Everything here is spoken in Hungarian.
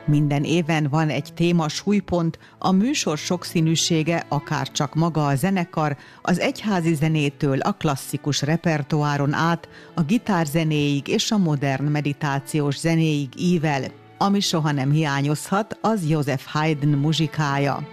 Minden éven van egy téma súlypont, a műsor sokszínűsége, akár csak maga a zenekar, az egyházi zenétől a klasszikus repertoáron át, a gitárzenéig és a modern meditációs zenéig ível. Ami soha nem hiányozhat, az Joseph Haydn muzsikája.